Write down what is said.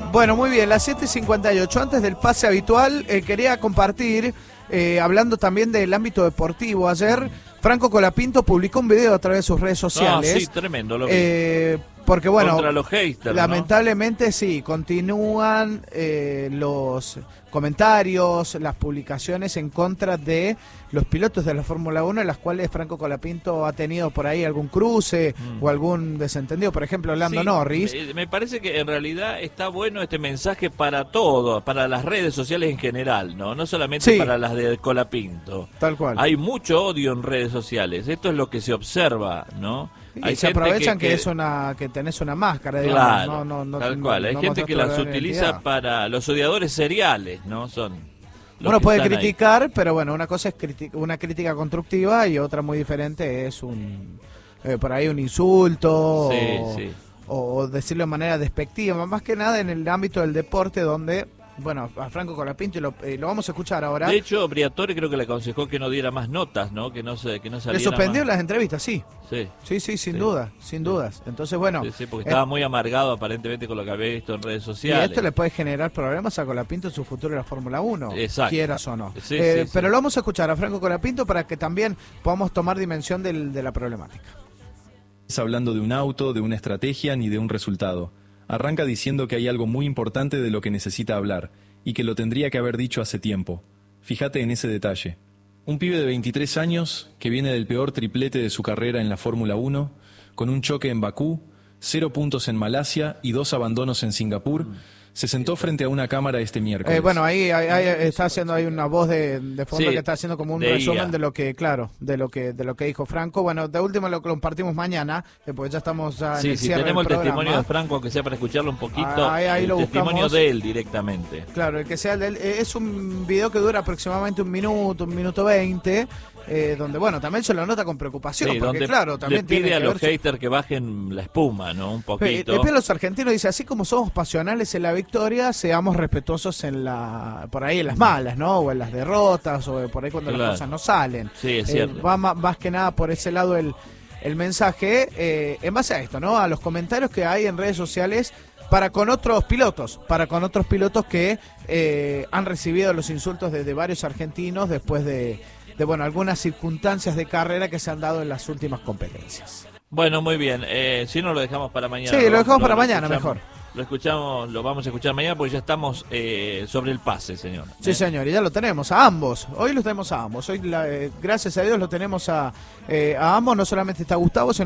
Bueno, muy bien, las 7:58. Antes del pase habitual, quería compartir, hablando también del ámbito deportivo. Ayer, Franco Colapinto publicó un video a través de sus redes sociales. Sí, tremendo, lo vi. Porque bueno, contra los haters, lamentablemente, ¿no? Sí, continúan los comentarios, las publicaciones en contra de los pilotos de la Fórmula 1, en las cuales Franco Colapinto ha tenido por ahí algún cruce o algún desentendido, por ejemplo, Lando Norris. Me parece que en realidad está bueno este mensaje para todo, para las redes sociales en general, no solamente para las de Colapinto. Tal cual. Hay mucho odio en redes sociales, esto es lo que se observa, ¿no? Y se aprovechan que tenés una máscara, digamos. Claro, tal cual. Hay gente que las utiliza para los odiadores seriales, ¿no? Uno puede criticar, ahí. Pero bueno, una cosa es una crítica constructiva y otra muy diferente es por ahí un insulto o decirlo de manera despectiva, más que nada en el ámbito del deporte, donde... Bueno, a Franco Colapinto lo vamos a escuchar ahora. De hecho, Briatore creo que le aconsejó que no diera más notas, ¿no? Que no saliera. Le suspendió las entrevistas, sí. Sí, sin dudas. Entonces, bueno. Sí, porque estaba muy amargado aparentemente con lo que había visto en redes sociales. Y esto le puede generar problemas a Colapinto en su futuro en la Fórmula 1. Exacto. Quieras o no. Pero lo vamos a escuchar a Franco Colapinto para que también podamos tomar dimensión de la problemática. Es hablando de un auto, de una estrategia, ni de un resultado. Arranca diciendo que hay algo muy importante de lo que necesita hablar, y que lo tendría que haber dicho hace tiempo. Fíjate en ese detalle. Un pibe de 23 años, que viene del peor triplete de su carrera en la Fórmula 1, con un choque en Bakú, 0 puntos en Malasia y 2 abandonos en Singapur, se sentó frente a una cámara este miércoles. Bueno, ahí está haciendo una voz de fondo que está haciendo como un resumen de lo que, de lo que dijo Franco. Bueno, de último lo compartimos mañana, porque ya estamos en el cierre tenemos del el testimonio de Franco, aunque sea para escucharlo un poquito, ahí el lo testimonio buscamos. de él directamente. Claro, el que sea de él. Es un video que dura aproximadamente 1 minuto 20, donde, bueno, también se lo nota con preocupación, porque donde claro, también le pide tiene a que los haters que bajen la espuma, ¿no? Un poquito. Después los argentinos dice, así como somos pasionales en la victoria, seamos respetuosos por ahí en las malas, ¿no? O en las derrotas, o por ahí cuando las cosas no salen. Sí, es cierto. Va más que nada por ese lado el mensaje, en base a esto, ¿no? A los comentarios que hay en redes sociales para con otros pilotos que han recibido los insultos de varios argentinos después de algunas circunstancias de carrera que se han dado en las últimas competencias. Bueno, muy bien. Si no, lo dejamos para mañana. Sí, lo dejamos para mañana mejor. Lo vamos a escuchar mañana porque ya estamos sobre el pase, señor. Sí, señor, y ya lo tenemos a ambos. Hoy los tenemos a ambos. Hoy, gracias a Dios, lo tenemos a ambos. No solamente está Gustavo, sino